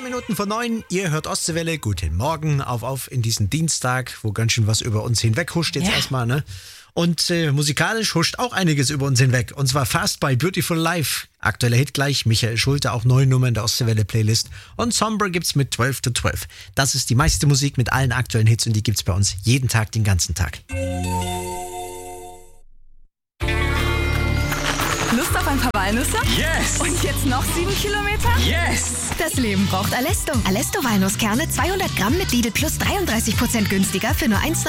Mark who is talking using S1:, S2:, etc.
S1: Minuten vor 9, ihr hört Ostseewelle. Guten Morgen, auf in diesen Dienstag, wo ganz schön was über uns hinweg huscht jetzt erstmal, ne? Und musikalisch huscht auch einiges über uns hinweg. Und zwar Fast by Beautiful Life. Aktueller Hit gleich, Michael Schulte, auch neue Nummern der Ostseewelle-Playlist. Und Sombre gibt's mit 12 to 12. Das ist die meiste Musik mit allen aktuellen Hits und die gibt's bei uns jeden Tag, den ganzen Tag.
S2: Lust auf ein paar Walnüsse?
S3: Yes!
S2: Und jetzt noch 7 Kilometer?
S3: Yes!
S4: Das Leben braucht Alesto. Alesto Walnusskerne 200 Gramm mit Lidl Plus 33% günstiger für nur 1,49